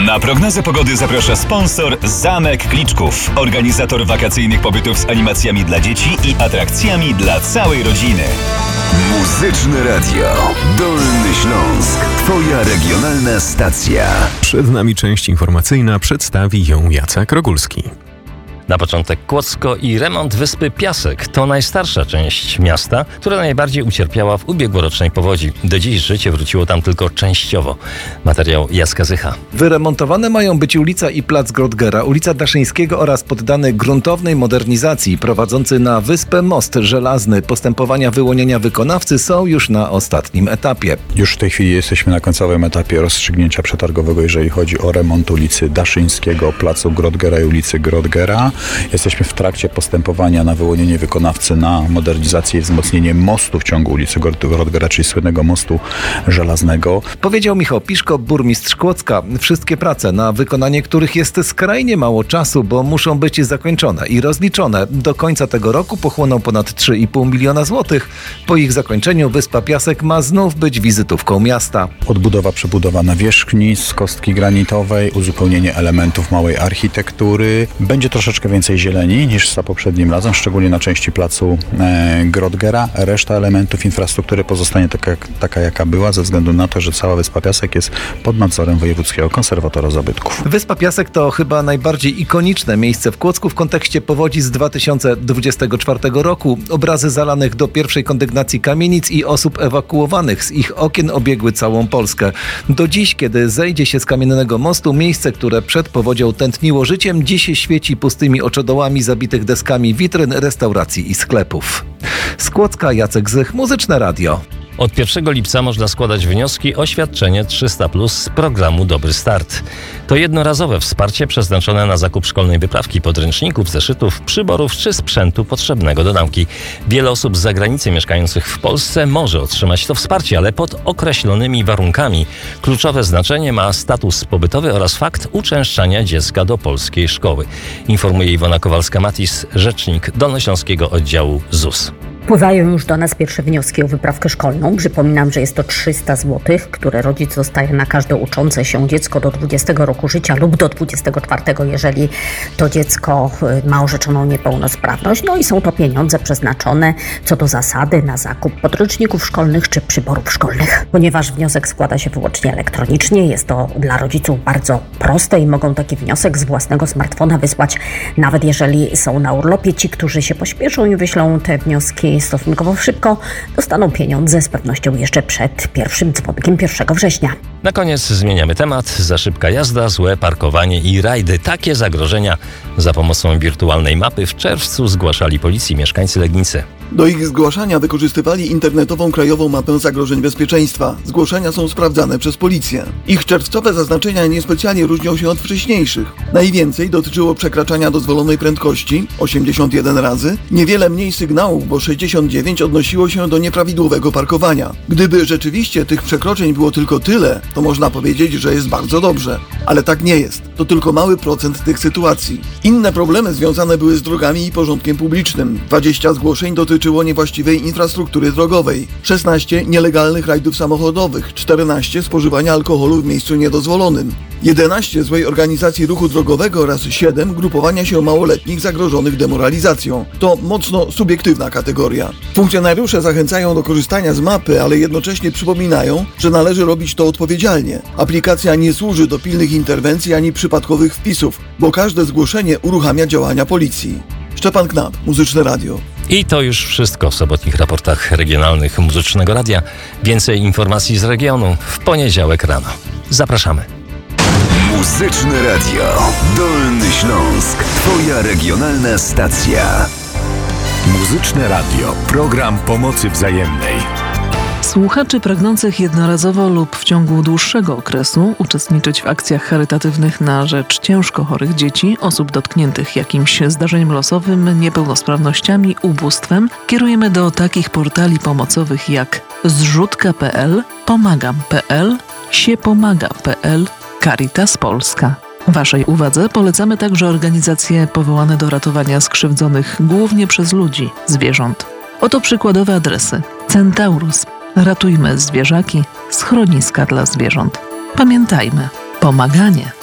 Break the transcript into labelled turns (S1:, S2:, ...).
S1: Na prognozę pogody zaprasza sponsor Zamek Kliczków, organizator wakacyjnych pobytów z animacjami dla dzieci i atrakcjami dla całej rodziny.
S2: Muzyczne Radio Dolny Śląsk. Twoja regionalna stacja.
S3: Przed nami część informacyjna, przedstawi ją Jacek Rogulski.
S4: Na początek Kłodzko i remont wyspy Piasek. To najstarsza część miasta, która najbardziej ucierpiała w ubiegłorocznej powodzi. Do dziś życie wróciło tam tylko częściowo. Materiał Jacka Zycha.
S5: Wyremontowane mają być ulica i plac Grodgera, ulica Daszyńskiego oraz poddany gruntownej modernizacji prowadzący na wyspę most żelazny. Postępowania wyłonienia wykonawcy są już na ostatnim etapie.
S6: Już w tej chwili jesteśmy na końcowym etapie rozstrzygnięcia przetargowego, jeżeli chodzi o remont ulicy Daszyńskiego, placu Grodgera i ulicy Grodgera. Jesteśmy w trakcie postępowania na wyłonienie wykonawcy na modernizację i wzmocnienie mostu w ciągu ulicy Grodgera, czyli słynnego mostu żelaznego.
S5: Powiedział Michał Piszko, burmistrz Kłodzka. Wszystkie prace, na wykonanie których jest skrajnie mało czasu, bo muszą być zakończone i rozliczone. Do końca tego roku pochłoną ponad 3,5 miliona złotych. Po ich zakończeniu wyspa Piasek ma znów być wizytówką miasta.
S6: Odbudowa, przebudowa nawierzchni z kostki granitowej, uzupełnienie elementów małej architektury. Będzie troszeczkę więcej zieleni niż za poprzednim razem, szczególnie na części placu Grodgera. Reszta elementów infrastruktury pozostanie taka jaka była, ze względu na to, że cała wyspa Piasek jest pod nadzorem Wojewódzkiego Konserwatora Zabytków.
S5: Wyspa Piasek to chyba najbardziej ikoniczne miejsce w Kłodzku w kontekście powodzi z 2024 roku. Obrazy zalanych do pierwszej kondygnacji kamienic i osób ewakuowanych z ich okien obiegły całą Polskę. Do dziś, kiedy zejdzie się z kamiennego mostu, miejsce, które przed powodzią tętniło życiem, dziś świeci pustymi oczodołami zabitych deskami witryn, restauracji i sklepów. Z Kłodzka Jacek Zych, Muzyczne Radio.
S4: Od 1 lipca można składać wnioski o świadczenie 300+ z programu Dobry Start. To jednorazowe wsparcie przeznaczone na zakup szkolnej wyprawki, podręczników, zeszytów, przyborów czy sprzętu potrzebnego do nauki. Wiele osób z zagranicy mieszkających w Polsce może otrzymać to wsparcie, ale pod określonymi warunkami. Kluczowe znaczenie ma status pobytowy oraz fakt uczęszczania dziecka do polskiej szkoły. Informuje Iwona Kowalska-Matis, rzecznik Dolnośląskiego Oddziału ZUS.
S7: Wpływają już do nas pierwsze wnioski o wyprawkę szkolną. Przypominam, że jest to 300 zł, które rodzic dostaje na każde uczące się dziecko do 20 roku życia lub do 24, jeżeli to dziecko ma orzeczoną niepełnosprawność. No i są to pieniądze przeznaczone co do zasady na zakup podręczników szkolnych czy przyborów szkolnych. Ponieważ wniosek składa się wyłącznie elektronicznie, jest to dla rodziców bardzo proste i mogą taki wniosek z własnego smartfona wysłać, nawet jeżeli są na urlopie. Ci, którzy się pośpieszą i wyślą te wnioski stosunkowo szybko, dostaną pieniądze z pewnością jeszcze przed pierwszym dzwonkiem 1 września.
S4: Na koniec zmieniamy temat. Za szybka jazda, złe parkowanie i rajdy. Takie zagrożenia za pomocą wirtualnej mapy w czerwcu zgłaszali policji mieszkańcy Legnicy.
S8: Do ich zgłaszania wykorzystywali internetową krajową mapę zagrożeń bezpieczeństwa. Zgłoszenia są sprawdzane przez policję. Ich czerwcowe zaznaczenia niespecjalnie różnią się od wcześniejszych. Najwięcej dotyczyło przekraczania dozwolonej prędkości 81 razy, niewiele mniej sygnałów, bo 69 odnosiło się do nieprawidłowego parkowania. Gdyby rzeczywiście tych przekroczeń było tylko tyle, to można powiedzieć, że jest bardzo dobrze. Ale tak nie jest. To tylko mały procent tych sytuacji. Inne problemy związane były z drogami i porządkiem publicznym. 20 zgłoszeń dotyczyło niewłaściwej infrastruktury drogowej, 16 nielegalnych rajdów samochodowych, 14 spożywania alkoholu w miejscu niedozwolonym, 11 złej organizacji ruchu drogowego oraz 7 grupowania się małoletnich zagrożonych demoralizacją. To mocno subiektywna kategoria. Funkcjonariusze zachęcają do korzystania z mapy, ale jednocześnie przypominają, że należy robić to odpowiedzialnie. Aplikacja nie służy do pilnych interwencji ani przypadkowych wpisów, bo każde zgłoszenie uruchamia działania policji. Szczepan Knap, Muzyczne Radio.
S4: I to już wszystko w sobotnich raportach regionalnych Muzycznego Radia. Więcej informacji z regionu w poniedziałek rano. Zapraszamy.
S2: Muzyczne Radio Dolny Śląsk. Twoja regionalna stacja.
S3: Muzyczne Radio. Program pomocy wzajemnej.
S9: Słuchaczy pragnących jednorazowo lub w ciągu dłuższego okresu uczestniczyć w akcjach charytatywnych na rzecz ciężko chorych dzieci, osób dotkniętych jakimś zdarzeniem losowym, niepełnosprawnościami, ubóstwem, kierujemy do takich portali pomocowych jak zrzutka.pl, pomagam.pl, siepomaga.pl, Caritas Polska. Waszej uwadze polecamy także organizacje powołane do ratowania skrzywdzonych głównie przez ludzi, zwierząt. Oto przykładowe adresy: Centaurus, Ratujmy zwierzaki, schroniska dla zwierząt. Pamiętajmy, pomaganie